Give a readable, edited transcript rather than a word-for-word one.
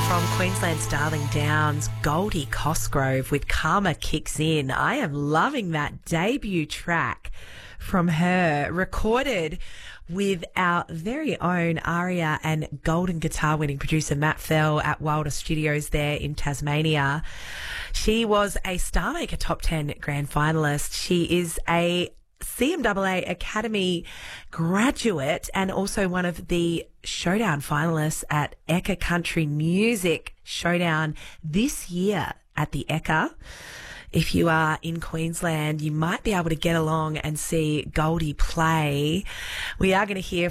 From Queensland's Darling Downs, Goldie Cosgrove with Karma Kicks In. I am loving that debut track from her, recorded with our very own ARIA and Golden Guitar winning producer Matt Fell at Wilder Studios there in Tasmania. She was a StarMaker Top 10 Grand Finalist. She is a CMAA Academy graduate and also one of the Showdown finalists at Ekka Country Music Showdown this year at the Ekka. If you are in Queensland, you might be able to get along and see Goldie play. We are going to hear